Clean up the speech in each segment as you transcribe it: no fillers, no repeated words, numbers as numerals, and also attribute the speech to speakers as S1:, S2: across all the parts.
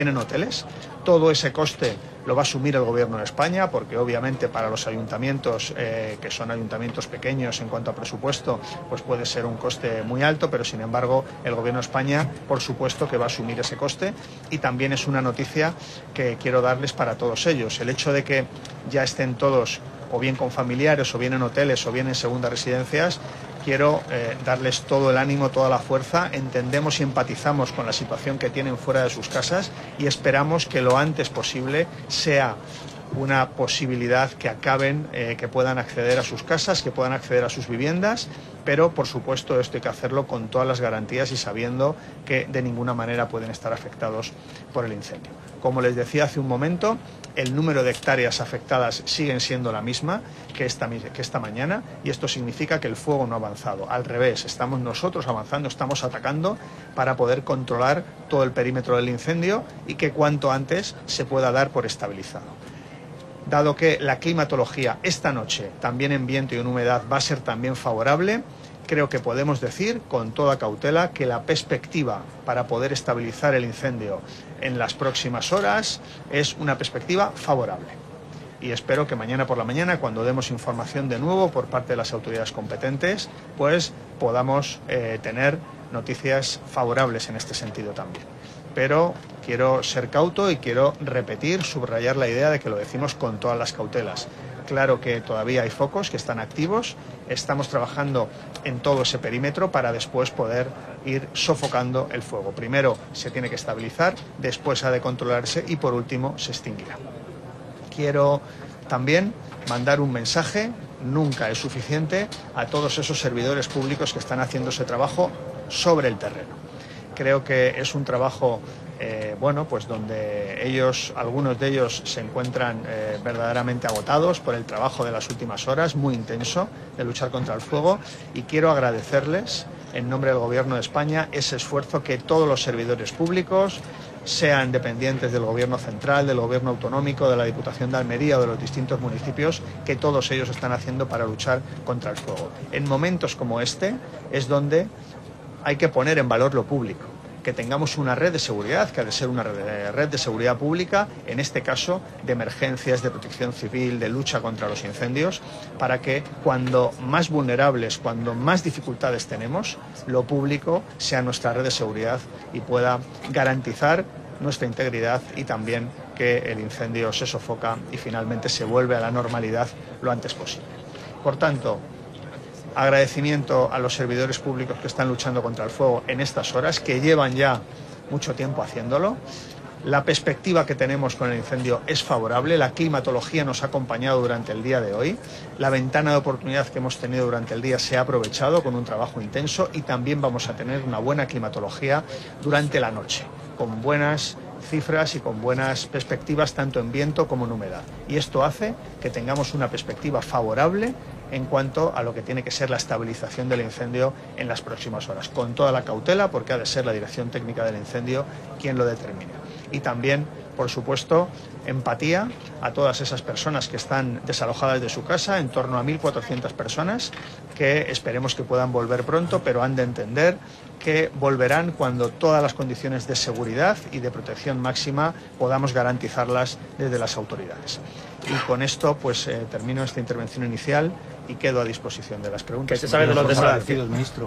S1: en hoteles. Todo ese coste lo va a asumir el Gobierno de España, porque obviamente para los ayuntamientos, que son ayuntamientos pequeños en cuanto a presupuesto, pues puede ser un coste muy alto, pero sin embargo el Gobierno de España, por supuesto que va a asumir ese coste. Y también es una noticia que quiero darles para todos ellos. El hecho de que ya estén todos o bien con familiares, o bien en hoteles, o bien en segundas residencias, quiero darles todo el ánimo, toda la fuerza. Entendemos y empatizamos con la situación que tienen fuera de sus casas y esperamos que lo antes posible sea una posibilidad que acaben, que puedan acceder a sus casas, que puedan acceder a sus viviendas, pero por supuesto esto hay que hacerlo con todas las garantías y sabiendo que de ninguna manera pueden estar afectados por el incendio. Como les decía hace un momento, el número de hectáreas afectadas siguen siendo la misma que esta mañana, y esto significa que el fuego no ha avanzado. Al revés, estamos nosotros avanzando, estamos atacando para poder controlar todo el perímetro del incendio y que cuanto antes se pueda dar por estabilizado. Dado que la climatología esta noche, también en viento y en humedad, va a ser también favorable, creo que podemos decir con toda cautela que la perspectiva para poder estabilizar el incendio en las próximas horas es una perspectiva favorable. Y espero que mañana por la mañana, cuando demos información de nuevo por parte de las autoridades competentes, pues podamos tener noticias favorables en este sentido también. Pero quiero ser cauto y quiero repetir, subrayar la idea de que lo decimos con todas las cautelas. Claro que todavía hay focos que están activos, estamos trabajando en todo ese perímetro para después poder ir sofocando el fuego. Primero se tiene que estabilizar, después ha de controlarse y por último se extinguirá. Quiero también mandar un mensaje, nunca es suficiente, a todos esos servidores públicos que están haciendo ese trabajo sobre el terreno. Creo que es un trabajo pues donde algunos de ellos se encuentran verdaderamente agotados por el trabajo de las últimas horas, muy intenso, de luchar contra el fuego, y quiero agradecerles en nombre del Gobierno de España ese esfuerzo que todos los servidores públicos, sean dependientes del Gobierno central, del Gobierno autonómico, de la Diputación de Almería o de los distintos municipios, que todos ellos están haciendo para luchar contra el fuego. En momentos como este es donde hay que poner en valor lo público, que tengamos una red de seguridad, que ha de ser una red de seguridad pública, en este caso de emergencias, de protección civil, de lucha contra los incendios, para que cuando más vulnerables, cuando más dificultades tenemos, lo público sea nuestra red de seguridad y pueda garantizar nuestra integridad y también que el incendio se sofoca y finalmente se vuelve a la normalidad lo antes posible. Por tanto, agradecimiento a los servidores públicos que están luchando contra el fuego en estas horas, que llevan ya mucho tiempo haciéndolo. La perspectiva que tenemos con el incendio es favorable, la climatología nos ha acompañado durante el día de hoy, la ventana de oportunidad que hemos tenido durante el día se ha aprovechado con un trabajo intenso y también vamos a tener una buena climatología durante la noche, con buenas cifras y con buenas perspectivas tanto en viento como en humedad. Y esto hace que tengamos una perspectiva favorable en cuanto a lo que tiene que ser la estabilización del incendio en las próximas horas, con toda la cautela, porque ha de ser la Dirección Técnica del Incendio quien lo determine. Y también, por supuesto, empatía a todas esas personas que están desalojadas de su casa, en torno a 1.400 personas, que esperemos que puedan volver pronto, pero han de entender que volverán cuando todas las condiciones de seguridad y de protección máxima podamos garantizarlas desde las autoridades. Y con esto pues termino esta intervención inicial y quedo a disposición de les preguntes.
S2: Que se sabe de los desaparecidos,
S3: ministro.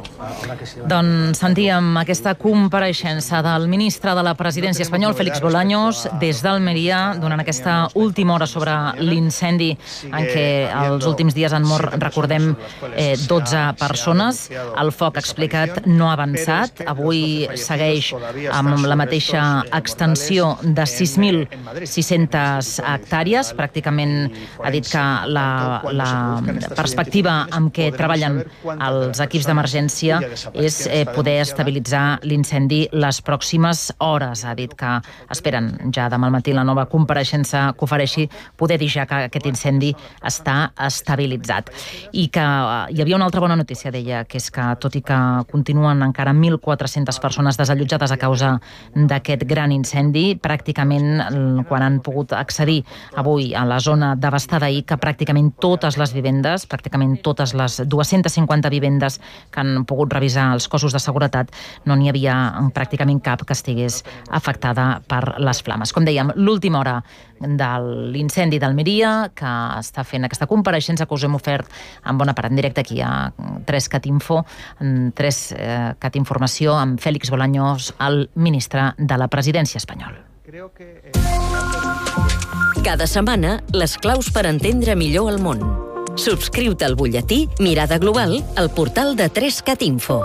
S2: Doncs sentíem aquesta compareixença del ministre de la Presidència espanyol, Félix Bolaños, des d'Almeria, donant aquesta última hora sobre l'incendi en què els últims dies han mort, recordem, 12 persones. El foc, explicat, no ha avançat. Avui segueix amb la mateixa extensió de 6.600 hectàrees. Pràcticament ha dit que la perspectiva amb què treballen els equips d'emergència és poder estabilitzar l'incendi les pròximes hores. Ha dit que esperen ja demà al matí la nova compareixença que ofereixi poder dir ja que aquest incendi està estabilitzat. I que hi havia una altra bona notícia, deia, que és que tot i que continuen encara 1.400 persones desallotjades a causa d'aquest gran incendi, pràcticament quan han pogut accedir avui a la zona devastada ahir, que pràcticament totes les vivendes, pràcticament totes les 250 vivendes que han pogut revisar els cossos de seguretat, no n'hi havia pràcticament cap que estigués afectada per les flames. Com dèiem, l'última hora de l'incendi d'Almeria, que està fent aquesta compareixença que us hem ofert en bona part en directe aquí a 3cat Info, 3cat Informació, amb Félix Bolaños, el ministre de la Presidència espanyol.
S3: Cada setmana, les claus per entendre millor el món. Subscriu-te al butlletí Mirada Global al portal de 3cat Info.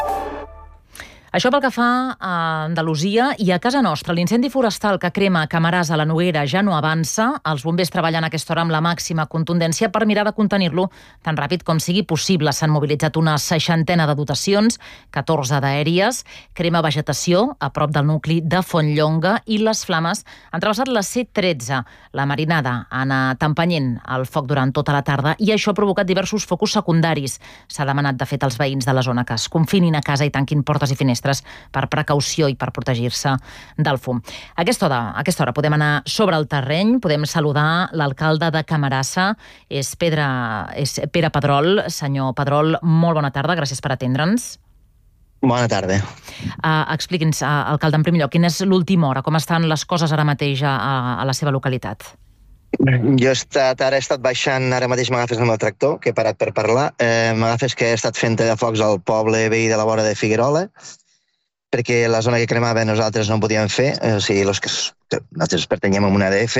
S2: Això pel que fa a Andalusia i a casa nostra. L'incendi forestal que crema a Camarasa, a la Noguera, ja no avança. Els bombers treballen a aquesta hora amb la màxima contundència per mirar de contenir-lo tan ràpid com sigui possible. S'han mobilitzat una 60 de dotacions, 14 d'aèries, crema vegetació a prop del nucli de Fontlonga i les flames han travessat la C13. La Marinada ha anat empenyent el foc durant tota la tarda i això ha provocat diversos focus secundaris. S'ha demanat, de fet, als veïns de la zona que es confinin a casa i tanquin portes i finestres per precaució i per protegir-se del fum. A aquesta hora podem anar sobre el terreny, podem saludar l'alcalde de Camarasa, és Pere Pedrol. Senyor Pedrol, molt bona tarda, gràcies per atendre'ns.
S4: Bona tarda.
S2: Expliqui'ns, alcalde, en primer lloc, quina és l'última hora? Com estan les coses ara mateix a la seva localitat?
S4: Jo he estat baixant, ara mateix m'agafes amb el tractor, que he parat per parlar. M'agafes que he estat fent tallafocs al poble veí de la vora de Figuerola, perquè la zona que cremava nosaltres no en podíem fer, o sigui, nosaltres pertanyem a una ADF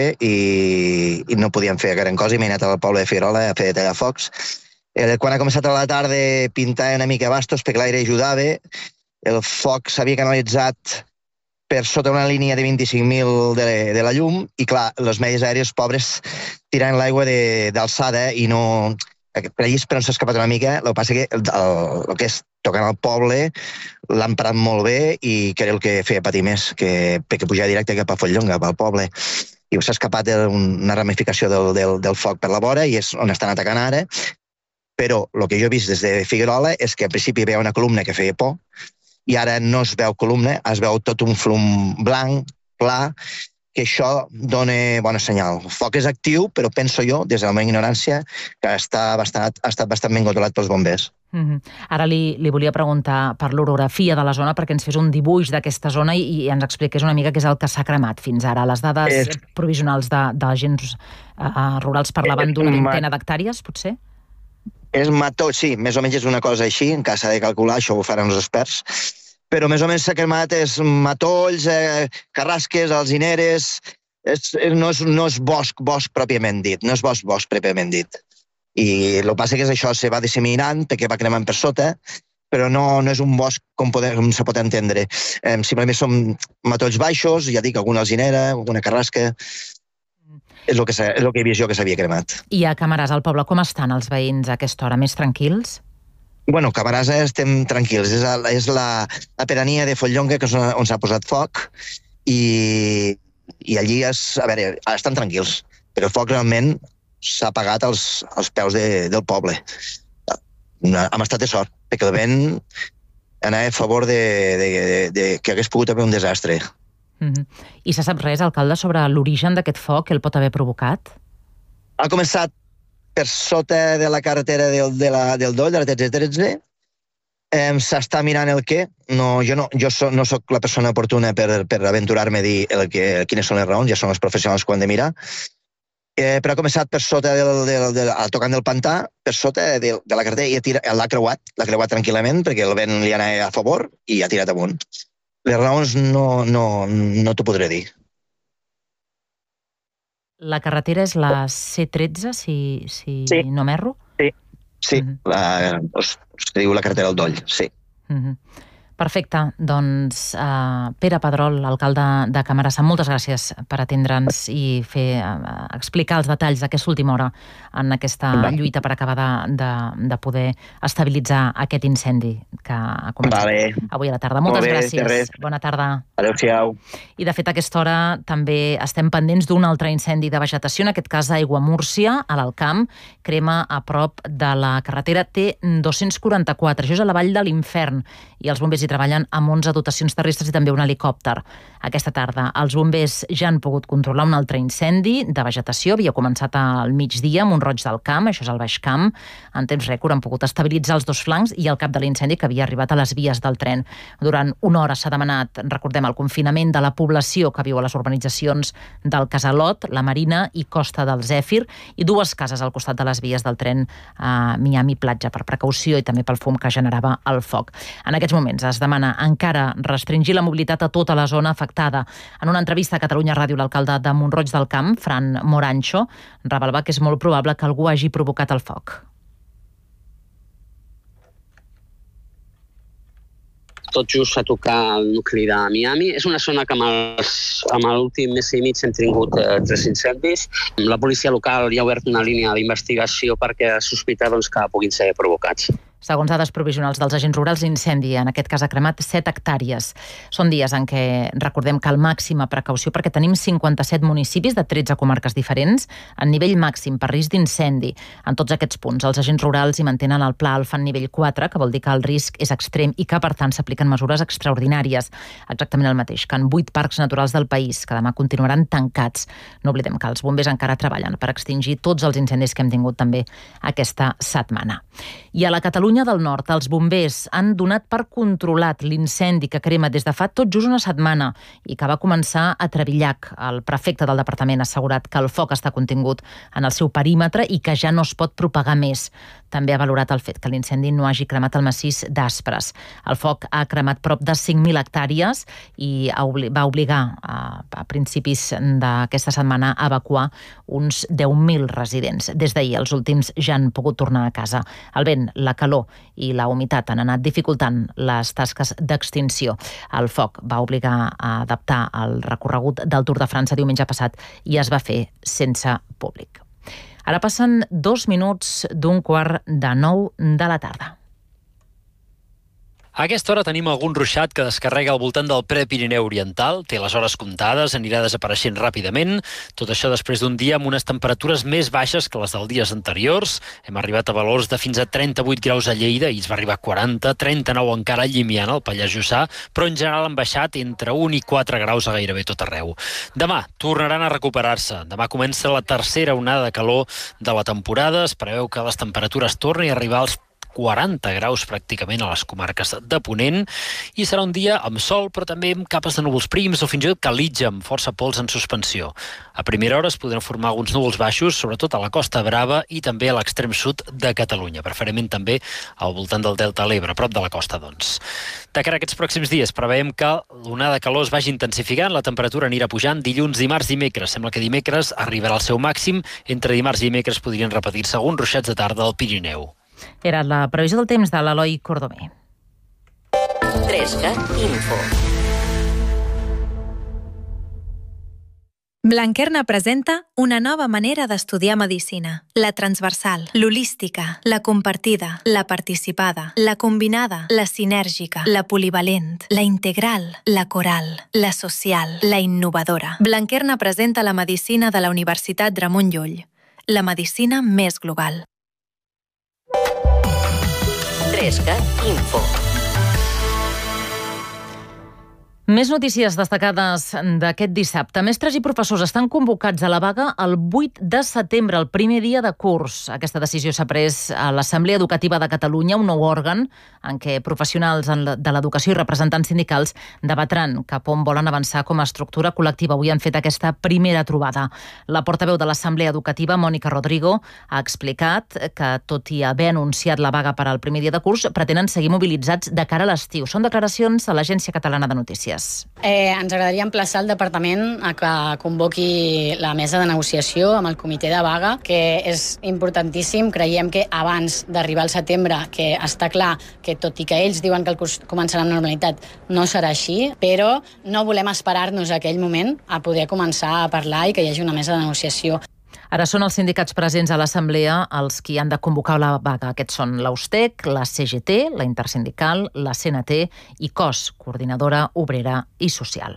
S4: i no podíem fer gran cosa i m'he anat al poble de Figuerola a fer tallafocs. Quan ha començat a la tarda pintar una mica bastos perquè l'aire ajudava, el foc s'havia canalitzat per sota una línia de 25.000 de la llum i, clar, els medis aèries pobres tirant l'aigua d'alçada i no... Per allà però s'ha escapat una mica. El que passa que el que és tocant al poble l'han parat molt bé i que era el que feia patir més, perquè pujava directe cap a Fontlonga, cap al poble. I s'ha escapat una ramificació del foc per la vora i és on estan atacant ara. Però el que jo he vist des de Figuerola és que al principi hi havia una columna que feia por i ara no es veu columna, es veu tot un flum blanc, pla, que això dona bon senyal. El foc és actiu, però penso jo, des de la meva ignorància, que ha estat bastant ben controlat pels bombers.
S2: Ara li volia preguntar per l'orografia de la zona, perquè ens fes un dibuix d'aquesta zona i ens expliqués una mica què és el que s'ha cremat fins ara. Les dades provisionals de agents rurals parlaven d'una vintena d'hectàrees, potser?
S4: És matoll, sí, més o menys és una cosa així, encara s'ha de calcular, això ho faran els experts, però més o menys s'ha cremat és matolls, carrasques, alzineres, no és bosc pròpiament dit, no és bosc pròpiament dit. I el que passa és que això se va disseminant perquè va cremant per sota, però no és un bosc com se pot entendre. Simplement són matolls baixos, ja dic, alguna alzinera, alguna carrasca. És el que he vist jo que s'havia cremat.
S2: I a Camarasa, al poble, com estan els veïns a aquesta hora? Més tranquils?
S4: Bueno, a Camarasa estem tranquils. És la pedania de Fontlonga que és on s'ha posat foc i allí estan tranquils. Però el foc realment s'ha apagat als peus del poble. Hem estat de sort, perquè el vent anava a favor de que hagués pogut haver un desastre.
S2: I se sap res, alcalde, sobre l'origen d'aquest foc que el pot haver provocat?
S4: Ha començat per sota de la carretera del Doll, de la TC13. S'està mirant el què. Jo no soc la persona oportuna per aventurar-me a dir quines són les raons, ja són els professionals que ho han de mirar. Però ha començat per sota, tocant del pantà, per sota de la carretera i l'ha creuat tranquil·lament perquè el vent li anava a favor i ha tirat amunt. Les raons no t'ho podré dir.
S2: La carretera és la C13, si no m'erro?
S4: Sí, es diu la carretera del Doll, sí.
S2: Perfecte, doncs Pere Pedrol, alcalde de Camarasa, moltes gràcies per atendre'ns i explicar els detalls d'aquesta última hora en aquesta lluita per acabar de poder estabilitzar aquest incendi que ha començat avui a la tarda. Moltes gràcies. Bona tarda.
S4: Adéu-siau.
S2: I de fet a aquesta hora també estem pendents d'un altre incendi de vegetació, en aquest cas a Aiguamúrcia, a l'Alt Camp, crema a prop de la carretera T244. Això és a la vall de l'Infern i els bombers hi treballen amb 11 dotacions terrestres i també un helicòpter. Aquesta tarda els bombers ja han pogut controlar un altre incendi de vegetació. Havia començat al migdia a Mont-roig del Camp, això és el Baix Camp. En temps rècord han pogut estabilitzar els 2 flancs i el cap de l'incendi que havia arribat a les vies del tren. Durant una hora s'ha demanat, recordem, el confinament de la població que viu a les urbanitzacions del Casalot, la Marina i Costa del Zèfir, i 2 cases al costat de les vies del tren a Miami Platja per precaució i també pel fum que generava el foc. En aquests moments es demana encara restringir la mobilitat a tota la zona afectada. En una entrevista a Catalunya Ràdio, l'alcalde de Mont-roig del Camp, Fran Morancho, revelava que és molt probable que algú hagi provocat el foc.
S5: Tot just a tocar el nucli de Miami. És una zona que amb l'últim mes i mig hem tingut 3 incendis. La policia local ja ha obert una línia d'investigació perquè sospita que puguin ser provocats.
S2: Segons dades provisionals dels agents rurals, l'incendi en aquest cas ha cremat 7 hectàrees. Són dies en què recordem cal màxima precaució perquè tenim 57 municipis de 13 comarques diferents en nivell màxim per risc d'incendi. En tots aquests punts, els agents rurals hi mantenen el pla alfa en nivell 4, que vol dir que el risc és extrem i que, per tant, s'apliquen mesures extraordinàries. Exactament el mateix que en 8 parcs naturals del país, que demà continuaran tancats. No oblidem que els bombers encara treballen per extingir tots els incendis que hem tingut també aquesta setmana. I a la Catalunya del Nord, els bombers han donat per controlat l'incendi que crema des de fa tot just una setmana i que va començar a Trevillac. El prefecte del departament ha assegurat que el foc està contingut en el seu perímetre i que ja no es pot propagar més. També ha valorat el fet que l'incendi no hagi cremat el massís d'Aspres. El foc ha cremat prop de 5.000 hectàrees i va obligar a principis d'aquesta setmana a evacuar uns 10.000 residents. Des d'ahir, els últims ja han pogut tornar a casa. El vent, la calor i la humitat han anat dificultant les tasques d'extinció. El foc va obligar a adaptar el recorregut del Tour de França diumenge passat i es va fer sense públic. Ara passen 2 minuts d'un 8:45 de la tarda.
S6: A aquesta hora tenim algun ruixat que descarrega al voltant del Prepirineu Oriental, té les hores comptades, anirà desapareixent ràpidament. Tot això després d'un dia amb unes temperatures més baixes que les dels dies anteriors. Hem arribat a valors de fins a 38 graus a Lleida, i es va arribar a 40, 39 encara a Llimiana, al Pallars Jussà, però en general han baixat entre 1 i 4 graus a gairebé tot arreu. Demà tornaran a recuperar-se. Demà comença la tercera onada de calor de la temporada. Es preveu que les temperatures tornin a arribar als 40 graus pràcticament a les comarques de Ponent, i serà un dia amb sol però també amb capes de núvols prims o fins i tot calitja amb força pols en suspensió. A primera hora es podran formar alguns núvols baixos, sobretot a la Costa Brava i també a l'extrem sud de Catalunya, preferentment també al voltant del Delta de l'Ebre, a prop de la costa, doncs. De cara a aquests pròxims dies preveiem que l'onada de calor es vagi intensificant, la temperatura anirà pujant dilluns, dimarts, dimecres. Sembla que dimecres arribarà al seu màxim, entre dimarts i dimecres podrien repetir-se alguns ruixats de tarda al Pirineu.
S2: Era la previsió del temps de l'Eloi Cordomé.
S3: 3CAT Info.
S7: Blanquerna presenta una nova manera d'estudiar medicina. La transversal, l'holística, la compartida, la participada, la combinada, la sinèrgica, la polivalent, la integral, la coral, la social, la innovadora. Blanquerna presenta la medicina de la Universitat Ramon Llull. La medicina més global.
S3: 3CAT Info.
S2: Més notícies destacades d'aquest dissabte. Mestres i professors estan convocats a la vaga el 8 de setembre, el primer dia de curs. Aquesta decisió s'ha pres a l'Assemblea Educativa de Catalunya, un nou òrgan en què professionals de l'educació i representants sindicals debatran cap on volen avançar com a estructura col·lectiva. Avui han fet aquesta primera trobada. La portaveu de l'Assemblea Educativa, Mònica Rodrigo, ha explicat que, tot i haver anunciat la vaga per al primer dia de curs, pretenen seguir mobilitzats de cara a l'estiu. Són declaracions a l'Agència Catalana de Notícies.
S8: Ens agradaria emplaçar el departament a que convoqui la mesa de negociació amb el comitè de vaga, que és importantíssim. Creiem que abans d'arribar al setembre, que està clar que tot i que ells diuen que el curs començarà amb normalitat, no serà així, però no volem esperar-nos a aquell moment a poder començar a parlar i que hi hagi una mesa de negociació.
S2: Ara són els sindicats presents a l'Assemblea els qui han de convocar la vaga. Aquests són l'Austec, la CGT, la Intersindical, la CNT i COS, Coordinadora Obrera i Social.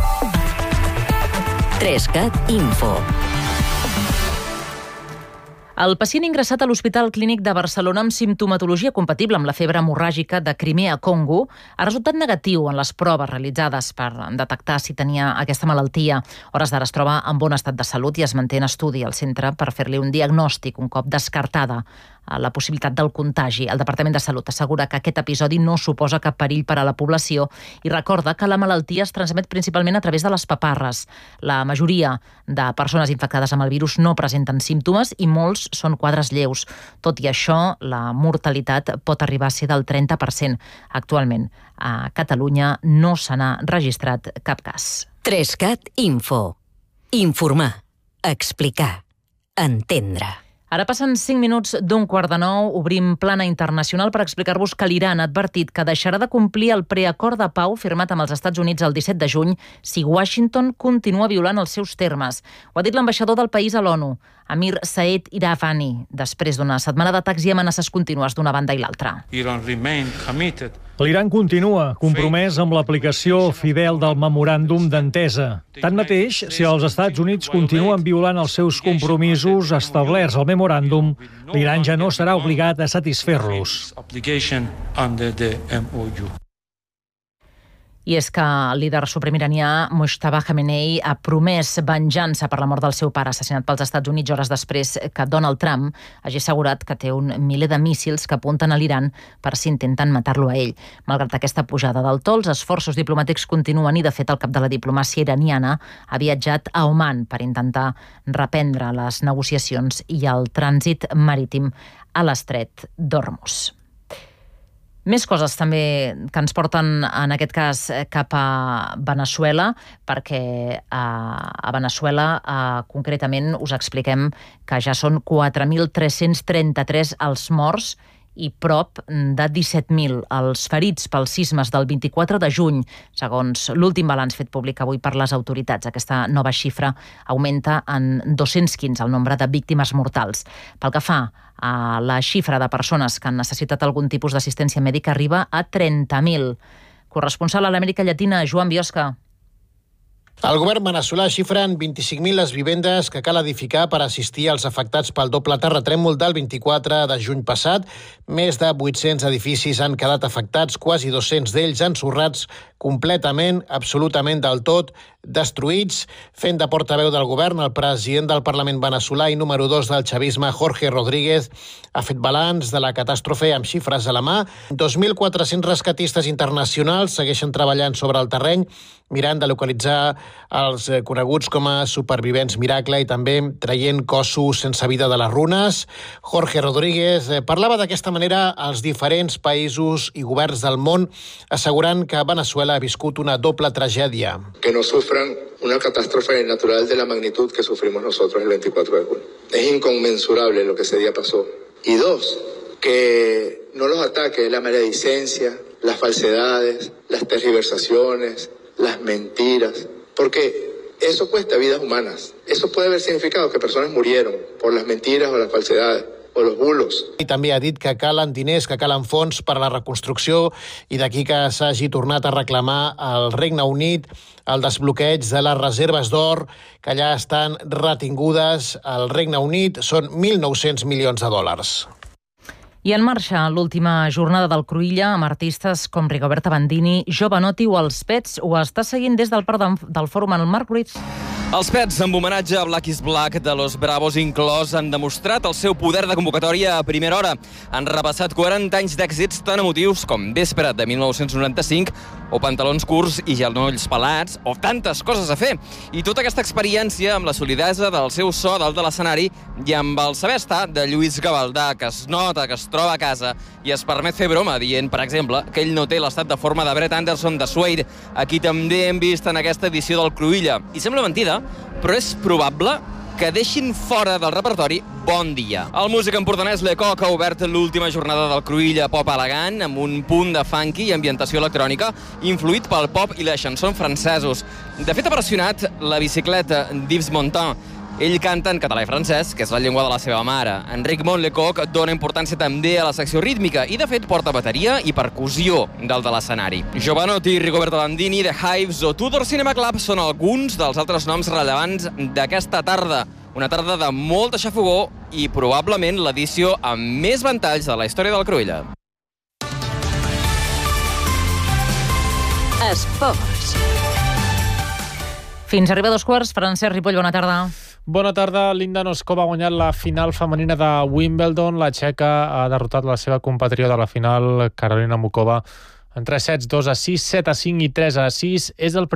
S3: Info.
S2: El pacient ingressat a l'Hospital Clínic de Barcelona amb simptomatologia compatible amb la febre hemorràgica de Crimea-Congo ha resultat negatiu en les proves realitzades per detectar si tenia aquesta malaltia. A hores d'ara es troba en bon estat de salut i es manté en estudi al centre per fer-li un diagnòstic un cop descartada la possibilitat del contagi. El Departament de Salut assegura que aquest episodi no suposa cap perill per a la població i recorda que la malaltia es transmet principalment a través de les paparres. La majoria de persones infectades amb el virus no presenten símptomes i molts són quadres lleus. Tot i això, la mortalitat pot arribar a ser del 30%. Actualment, a Catalunya no se n'ha registrat cap cas.
S3: 3CAT Info. Informar, explicar, entendre.
S2: Ara passen 5 minuts d'un 8:45, obrim plana internacional per explicar-vos que l'Iran ha advertit que deixarà de complir el preacord de pau firmat amb els Estats Units el 17 de juny si Washington continua violant els seus termes. Ho ha dit l'ambaixador del país a l'ONU, Amir Saeed Iravani, després d'una setmana d'atacs i amenaces contínues d'una banda i l'altra.
S9: L'Iran continua compromès amb l'aplicació fidel del memoràndum d'entesa. Tanmateix, si els Estats Units continuen violant els seus compromisos establerts al memoràndum, l'Iran ja no serà obligat a satisfer-los.
S2: I és que el líder suprem iranià Mojtaba Khamenei ha promès venjança per la mort del seu pare, assassinat pels Estats Units hores després que Donald Trump hagi assegurat que té un miler de míssils que apunten a l'Iran per si intenten matar-lo a ell. Malgrat aquesta pujada del to, els esforços diplomàtics continuen i, de fet, el cap de la diplomàcia iraniana ha viatjat a Oman per intentar reprendre les negociacions i el trànsit marítim a l'estret d'Hormuz. Més coses també que ens porten, en aquest cas, cap a Veneçuela, perquè a Veneçuela, concretament, us expliquem que ja són 4.333 els morts i prop de 17.000 els ferits pels sismes del 24 de juny, segons l'últim balanç fet públic avui per les autoritats. Aquesta nova xifra augmenta en 215 el nombre de víctimes mortals. Pel que fa a la xifra de persones que han necessitat algun tipus d'assistència mèdica, arriba a 30.000. Corresponsal a l'Amèrica Llatina, Joan Biosca.
S10: El govern veneçolà xifra en 25.000 les vivendes que cal edificar per assistir als afectats pel doble terratrèmol del 24 de juny passat. Més de 800 edificis han quedat afectats, quasi 200 d'ells ensorrats completament, absolutament del tot, destruïts. Fent de portaveu del govern, el president del Parlament veneçolà i número 2 del chavisme, Jorge Rodríguez, ha fet balanç de la catàstrofe amb xifres a la mà. 2.400 rescatistes internacionals segueixen treballant sobre el terreny, mirant de localitzar els coneguts com a supervivents miracle i també traient cossos sense vida de les runes. Jorge Rodríguez parlava d'aquesta manera als diferents països i governs del món, assegurant que Veneçuela ha viscut una doble tragèdia.
S11: Que no sufran una catástrofe natural de la magnitud que sufrimos nosotros el 24 de junio. Es inconmensurable lo que ese día pasó. Y dos, que no los ataque la maledicencia, las falsedades, las tergiversaciones, las mentiras, porque eso cuesta vidas humanas. Eso puede haber significado que personas murieron por las mentiras o las falsedades o los bulos.
S10: I també ha dit que calen diners, que calen fons per a la reconstrucció i d'aquí que s'hagi tornat a reclamar al Regne Unit el desbloqueig de les reserves d'or que ja estan retingudes al Regne Unit. Són 1.900 milions de dòlars.
S2: I en marxa l'última jornada del Cruïlla amb artistes com Rigoberta Bandini, Jovanotti o els Pets. Ho està seguint des del Parc del Fòrum el Marc Ruiz.
S12: Els Pets, amb homenatge a Black is Black de Los Bravos inclòs, han demostrat el seu poder de convocatòria a primera hora. Han repassat 40 anys d'èxits tan emotius com Véspera de 1995 o Pantalons curts i genolls pelats o tantes coses a fer. I tota aquesta experiència amb la solidesa del seu so dalt de l'escenari i amb el saber estar de Lluís Gavaldà, que es nota que es troba a casa i es permet fer broma dient, per exemple, que ell no té l'estat de forma de Brett Anderson de Suede, a qui també hem vist en aquesta edició del Cruïlla. I sembla mentida, però és probable que deixin fora del repertori Bon Dia. El músic empordanès Lecoq ha obert l'última jornada del Cruïlla pop elegant amb un punt de funky i ambientació electrònica influït pel pop i la chanson francesos. De fet, ha versionat la bicicleta d'Yves Montand. Ell canta en català i francès, que és la llengua de la seva mare. Enric Montlecoq dona importància també a la secció rítmica i, de fet, porta bateria i percussió dalt de l'escenari. Jovanotti, Rigoberta Bandini, The Hives o Tudor Cinema Club són alguns dels altres noms rellevants d'aquesta tarda. Una tarda de molta xafogó i probablement l'edició amb més ventalls de la història del Cruïlla.
S3: Esports.
S2: Fins arriba a 2:15. Francesc Ripoll, bona tarda.
S13: Bona tarda. Linda Noskova ha guanyat la final femenina de Wimbledon. La txeca ha derrotat la seva compatriota de la final, Karolina Muchova, en 3 sets, 2-6, 7-5 i 3-6. És el